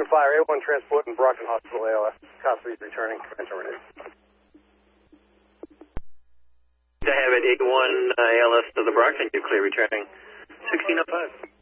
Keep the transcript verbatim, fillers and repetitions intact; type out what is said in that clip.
fire, A one transport in Brockton Hospital, A L S. Copy, returning, command terminated. To have it, A one uh, A L S to the Brockton, you clear returning sixteen oh five.